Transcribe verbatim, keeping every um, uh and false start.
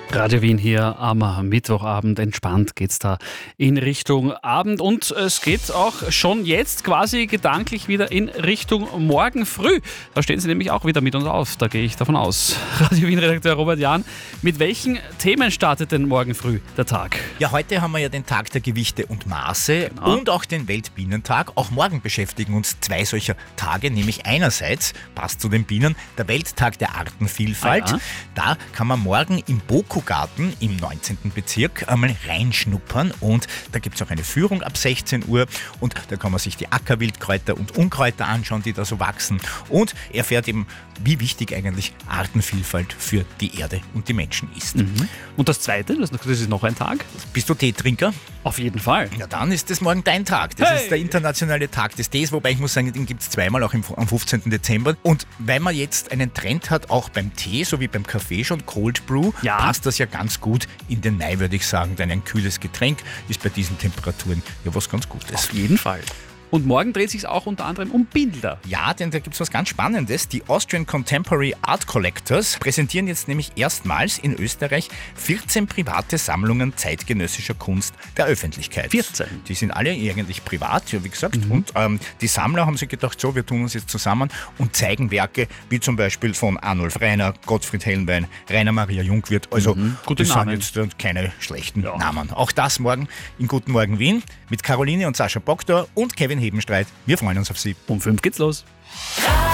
Radio Wien hier am Mittwochabend. Entspannt geht's da in Richtung Abend und es geht auch schon jetzt quasi gedanklich wieder in Richtung morgen früh. Da stehen Sie nämlich auch wieder mit uns auf, da gehe ich davon aus. Radio Wien-Redakteur Robert Jahn, mit welchen Themen startet denn morgen früh der Tag? Ja, heute haben wir ja den Tag der Gewichte und Maße Genau. und auch den Weltbienentag. Auch morgen beschäftigen uns zwei solcher Tage, nämlich einerseits, passt zu den Bienen, der Welttag der Artenvielfalt. Ah ja. Da kann man morgen im Boku-Garten im neunzehnten Bezirk einmal reinschnuppern und da gibt es auch eine Führung ab sechzehn Uhr und da kann man sich die Ackerwildkräuter und Unkräuter anschauen, die da so wachsen und erfährt eben, wie wichtig eigentlich Artenvielfalt für die Erde und die Menschen ist. Mhm. Und das Zweite, das ist noch ein Tag? Bist du Teetrinker? Auf jeden Fall. Ja, dann ist das morgen dein Tag. Das Hey! ist der internationale Tag des Tees, wobei ich muss sagen, den gibt es zweimal, auch im, am fünfzehnten Dezember. Und weil man jetzt einen Trend hat, auch beim Tee, so wie beim Kaffee schon, Cold Brew, Ja. passt das ja ganz gut in den Mai, würde ich sagen. Denn ein kühles Getränk ist bei diesen Temperaturen ja was ganz Gutes. Auf jeden Fall. Und morgen dreht sich auch unter anderem um Bilder. Ja, denn da gibt es was ganz Spannendes. Die Austrian Contemporary Art Collectors präsentieren jetzt nämlich erstmals in Österreich vierzehn private Sammlungen zeitgenössischer Kunst der Öffentlichkeit. vierzehn? Die sind alle eigentlich privat, ja wie gesagt. Und ähm, die Sammler haben sich gedacht, so, wir tun uns jetzt zusammen und zeigen Werke wie zum Beispiel von Arnulf Rainer, Gottfried Helnwein, Rainer Maria Jungwirth. Also Gute das Namen. sind jetzt äh, keine schlechten Ja. Namen. Auch das morgen in Guten Morgen Wien mit Caroline und Sascha Bogdor und Kevin Hebenstreit. Wir freuen uns auf Sie. Um fünf geht's los.